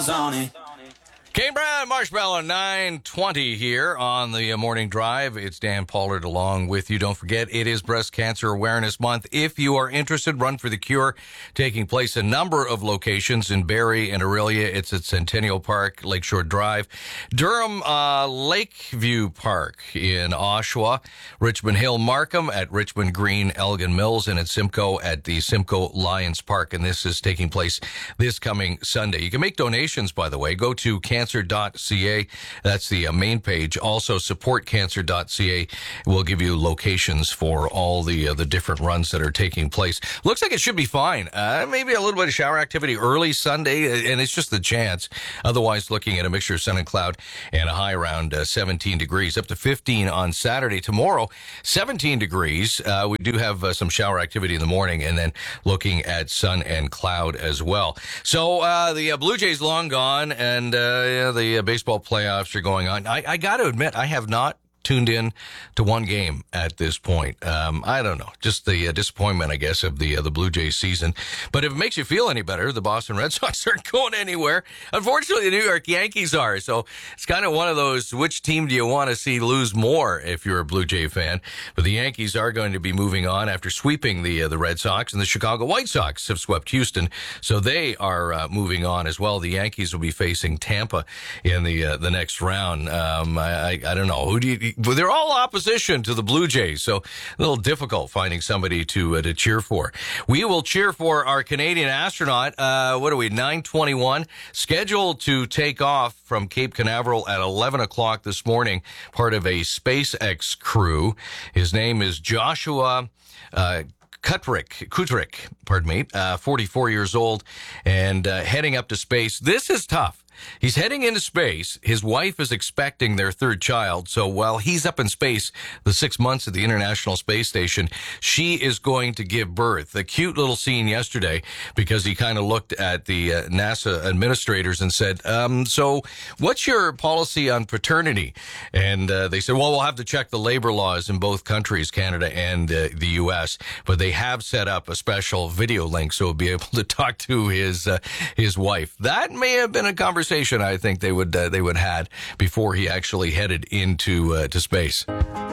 smiles on it. Kane Brown, Marshmallow, 9:20 here on the Morning Drive. It's Dan Pollard along with you. Don't forget, it is Breast Cancer Awareness Month. If you are interested, Run for the Cure, taking place a number of locations in Barrie and Orillia. It's at Centennial Park, Lakeshore Drive, Durham, Lakeview Park in Oshawa, Richmond Hill, Markham at Richmond Green, Elgin Mills, and at Simcoe at the Simcoe Lions Park. And this is taking place this coming Sunday. You can make donations, by the way. Go to cancer.ca. That's the main page. Also, supportcancer.ca will give you locations for all the different runs that are taking place. Looks like it should be fine. Maybe a little bit of shower activity early Sunday, and it's just the chance. Otherwise, looking at a mixture of sun and cloud and a high around 17 degrees, up to 15 on Saturday. Tomorrow, 17 degrees. We do have some shower activity in the morning, and then looking at sun and cloud as well. So the Blue Jays long gone, and the baseball playoffs are going on. I got to admit, I have not tuned in to one game at this point. I don't know, just the disappointment, I guess, of the Blue Jays season. But if it makes you feel any better, the Boston Red Sox aren't going anywhere. Unfortunately, the New York Yankees are. So it's kind of one of those, which team do you want to see lose more if you're a Blue Jay fan? But the Yankees are going to be moving on after sweeping the Red Sox, and the Chicago White Sox have swept Houston. So they are moving on as well. The Yankees will be facing Tampa in the next round. I don't know. Who do you... They're all opposition to the Blue Jays, so a little difficult finding somebody to cheer for. We will cheer for our Canadian astronaut. What are we, 9:21? Scheduled to take off from Cape Canaveral at 11 o'clock this morning, part of a SpaceX crew. His name is Joshua Kutrick, 44 years old, and heading up to space. This is tough. He's heading into space. His wife is expecting their third child. So while he's up in space, the 6 months at the International Space Station, she is going to give birth. A cute little scene yesterday, because he kind of looked at the NASA administrators and said, so what's your policy on paternity? And they said, well, we'll have to check the labor laws in both countries, Canada and the U.S., but they have set up a special video link so he'll be able to talk to his wife. That may have been a conversation I think they would had before he actually headed into to space.